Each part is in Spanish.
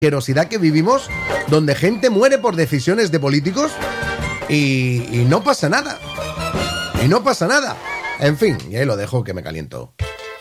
asquerosidad que vivimos, donde gente muere por decisiones de políticos y no pasa nada. Y no pasa nada. En fin, y ahí lo dejo que me caliento.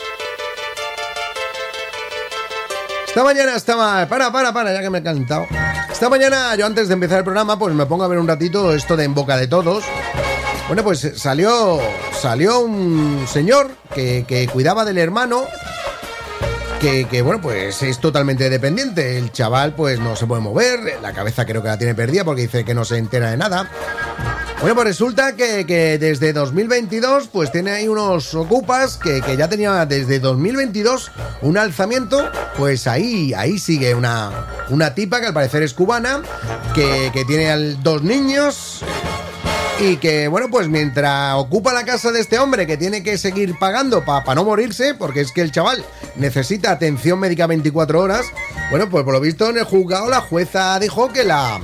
Esta mañana estaba... Para, ya que me he calentado. Esta mañana, yo antes de empezar el programa, pues me pongo a ver un ratito esto de En Boca de Todos. Bueno, pues salió un señor que cuidaba del hermano, que bueno, pues es totalmente dependiente. El chaval pues no se puede mover, la cabeza creo que la tiene perdida porque dice que no se entera de nada. Bueno, pues resulta que desde 2022 pues tiene ahí unos ocupas que ya tenía desde 2022 un alzamiento. Pues ahí sigue una tipa que al parecer es cubana, que tiene 2 niños y que, bueno, pues mientras ocupa la casa de este hombre que tiene que seguir pagando para no morirse, porque es que el chaval necesita atención médica 24 horas, bueno, pues por lo visto en el juzgado la jueza dijo que la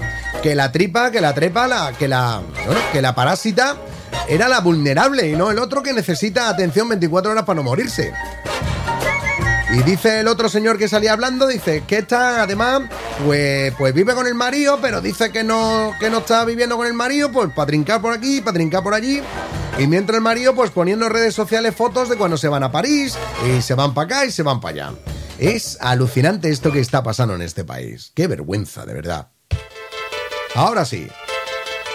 parásita era la vulnerable y no el otro que necesita atención 24 horas para no morirse. Y dice el otro señor que salía hablando, dice que esta además pues vive con el marido, pero dice que no está viviendo con el marido, pues para trincar por aquí, para trincar por allí. Y mientras el marido pues poniendo en redes sociales fotos de cuando se van a París, y se van para acá y se van para allá. Es alucinante esto que está pasando en este país. Qué vergüenza, de verdad. Ahora sí.